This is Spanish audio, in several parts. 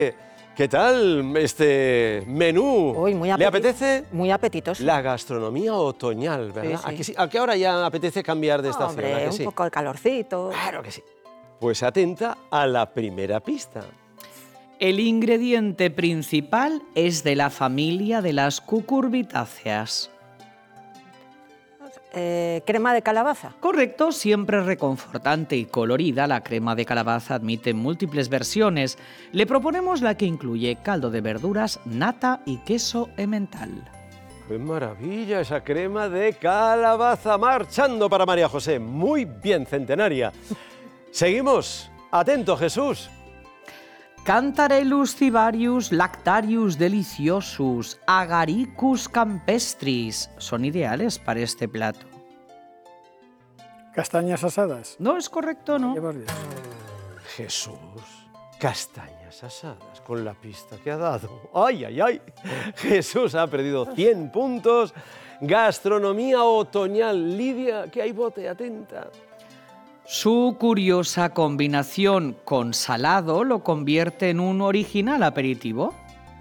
¿Qué tal este menú? Uy, muy ¿Le apetece? Muy apetitoso. La gastronomía otoñal, ¿verdad? Sí, sí. ¿A que sí? ¿A qué hora ya apetece cambiar de estación? Hombre, ¿A que un sí? poco de calorcito. Claro que sí. Pues atenta a la primera pista. El ingrediente principal es de la familia de las cucurbitáceas. Crema de calabaza. Correcto, siempre reconfortante y colorida, la crema de calabaza admite múltiples versiones. Le proponemos la que incluye caldo de verduras, nata y queso emmental. ¡Qué maravilla esa crema de calabaza! Marchando para María José. Muy bien, centenaria. Seguimos. Atento, Jesús. Cantarellus cibarius lactarius deliciosus, agaricus campestris. Son ideales para este plato. Castañas asadas. No es correcto, ¿no? Qué barbaridad. Jesús. Castañas asadas con la pista que ha dado. ¡Ay, ay, ay! Jesús ha perdido 100 puntos. Gastronomía otoñal. Lidia, que hay bote, atenta. Su curiosa combinación con salado lo convierte en un original aperitivo.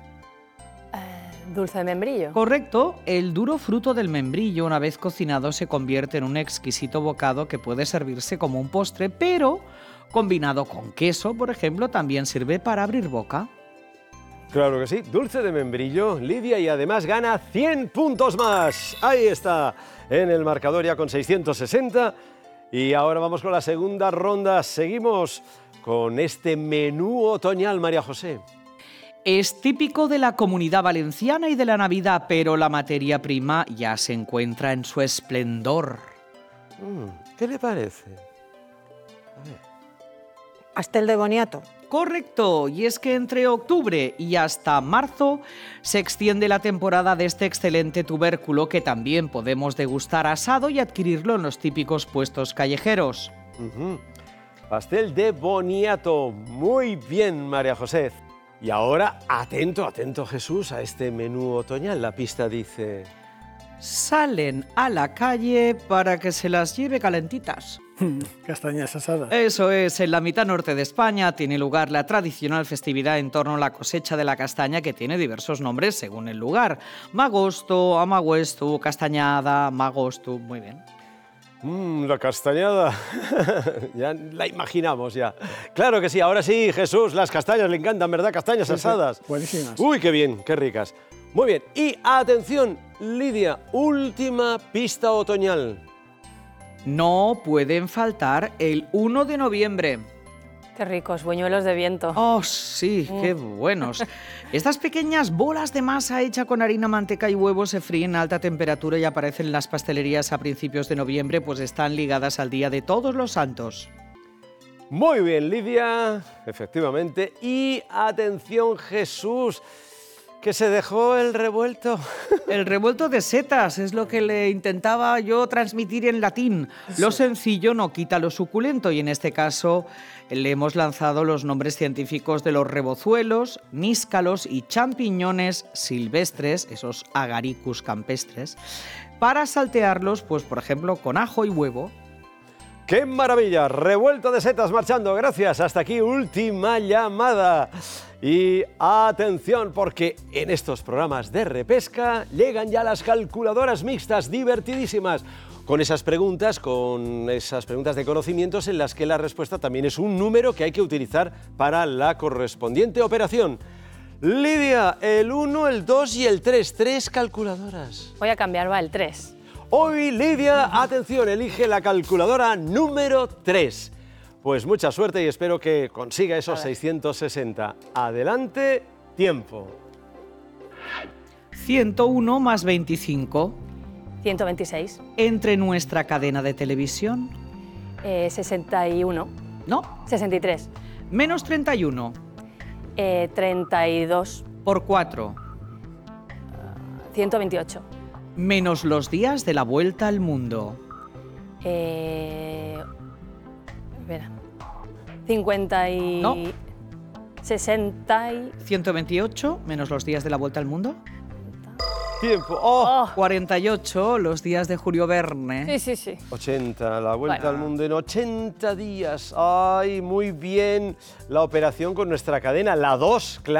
Dulce de membrillo. Correcto, el duro fruto del membrillo una vez cocinado se convierte en un exquisito bocado que puede servirse como un postre, pero combinado con queso, por ejemplo, también sirve para abrir boca. Claro que sí, dulce de membrillo, Lidia, y además gana 100 puntos más. Ahí está, en el marcador ya con 660. Y ahora vamos con la segunda ronda. Seguimos con este menú otoñal, María José. Es típico de la Comunidad Valenciana y de la Navidad, pero la materia prima ya se encuentra en su esplendor. ¿Qué le parece? A ver. Pastel de boniato. Correcto, y es que entre octubre y hasta marzo se extiende la temporada de este excelente tubérculo que también podemos degustar asado y adquirirlo en los típicos puestos callejeros. Pastel de boniato. Muy bien, María José. Y ahora, atento, atento, Jesús, a este menú otoñal. La pista dice... Salen a la calle para que se las lleve calentitas. Castañas asadas. Eso es, en la mitad norte de España tiene lugar la tradicional festividad en torno a la cosecha de la castaña, que tiene diversos nombres según el lugar. Magosto, amaguestu, castañada, magostu, muy bien. La castañada, ya la imaginamos ya. Claro que sí, ahora sí, Jesús, las castañas le encantan, ¿verdad? Castañas asadas. Buenísimas. Uy, qué bien, qué ricas. Muy bien, y atención, Lidia, última pista otoñal. No pueden faltar el 1 de noviembre. Qué ricos, buñuelos de viento. ¡Oh, sí! ¡Qué buenos! Estas pequeñas bolas de masa hecha con harina, manteca y huevos se fríen a alta temperatura y aparecen en las pastelerías a principios de noviembre, pues están ligadas al Día de Todos los Santos. Muy bien, Lidia, efectivamente. Y atención, Jesús, que se dejó el revuelto. El revuelto de setas es lo que le intentaba yo transmitir en latín. Lo sencillo no quita lo suculento, y en este caso le hemos lanzado los nombres científicos de los rebozuelos, níscalos y champiñones silvestres, esos agaricus campestres, para saltearlos, pues por ejemplo, con ajo y huevo. ¡Qué maravilla! Revuelto de setas marchando. Gracias. Hasta aquí, última llamada. Y atención, porque en estos programas de repesca llegan ya las calculadoras mixtas, divertidísimas, con esas preguntas de conocimientos en las que la respuesta también es un número que hay que utilizar para la correspondiente operación. Lidia, el 1, el 2 y el 3, 3 calculadoras. Voy a cambiar, va, el 3. Hoy, Lidia, atención, elige la calculadora número 3. Pues mucha suerte y espero que consiga esos 660. Adelante, tiempo. 101 más 25. 126. Entre nuestra cadena de televisión. 61. No. 63. Menos 31. 32. Por 4. 128. Menos los días de la vuelta al mundo. Espera. 50 y... No. 60 y... 128 menos los días de la vuelta al mundo. Tiempo. ¡Oh! 48, los días de Julio Verne. Sí, sí, sí. 80, la vuelta Bueno. al mundo en 80 días. ¡Ay, muy bien! La operación con nuestra cadena, la 2, claro.